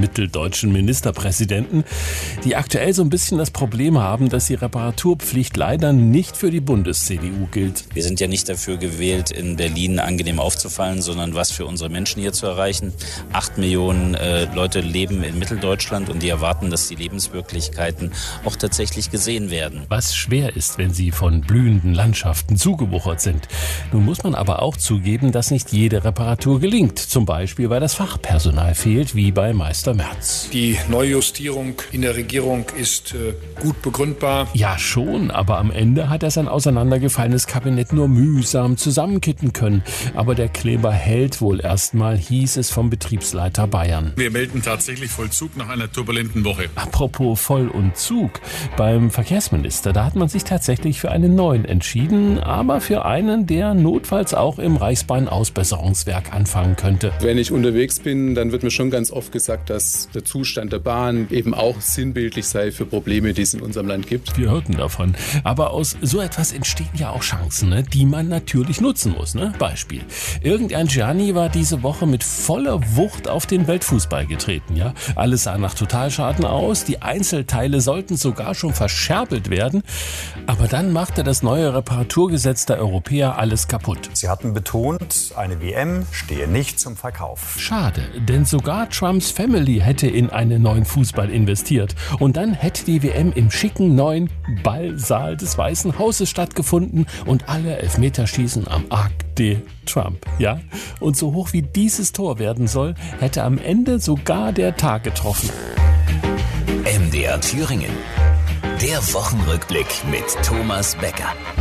mitteldeutschen Ministerpräsidenten, die aktuell so ein bisschen das Problem haben, dass die Reparaturpflicht leider nicht für die Bundes-CDU gilt. Wir sind ja nicht dafür gewählt, in Berlin angenehm aufzufallen, sondern was für unsere Menschen hier zu erreichen. 8 Millionen Leute leben in Mitteldeutschland und die erwarten, dass die Lebenswirklichkeiten auch tatsächlich gesehen werden. Was schwer ist, wenn sie von blühenden Landschaften zugewuchert sind. Nun muss man aber auch zugeben, dass nicht jede Reparatur gelingt. Zum Beispiel, weil das Fachpersonal fehlt, wie bei Meister Merz. Die Neujustierung in der Regierung ist gut begründbar. Ja schon, aber am Ende hat er sein auseinandergefallenes Kabinett nur mühsam zusammenkitten können. Aber der Kleber hält wohl erstmal, hieß es vom Betriebsleiter Bayern. Wir melden tatsächlich Vollzug nach einer turbulenten Woche. Apropos Voll- und Zug. Beim Verkehrsminister, da hat man sich tatsächlich für einen neuen entschieden, aber für einen, der notfalls auch im Reichsbahn-Ausbesserungswerk anfangen könnte. Wenn ich unterwegs bin, dann wird mir schon ganz oft gesagt, dass der Zustand der Bahn eben auch sinnbildlich sei für Probleme, die es in unserem Land gibt. Wir hörten davon. Aber aus so etwas entstehen ja auch Chancen, ne, die man natürlich nutzen muss. Ne? Beispiel. Irgendein Gianni war diese Woche mit voller Wucht auf den Weltfußball getreten. Ja? Alles sah nach Totalschaden aus. Die Einzelteile sollten sogar schon verscherbelt werden. Aber dann machte das neue Reparaturgesetz der Europäer alles kaputt. Sie hatten betont, eine WM stehe nicht zum Verkauf. Schade, denn sogar Trumps Family hätte in einen neuen Fußball investiert. Und dann hätte die WM im schicken neuen Ballsaal des Weißen Hauses stattgefunden und alle Elfmeterschießen am Arc de Trump. Ja? Und so hoch wie dieses Tor werden soll, hätte am Ende sogar der Tag getroffen. MDR Thüringen. Der Wochenrückblick mit Thomas Becker.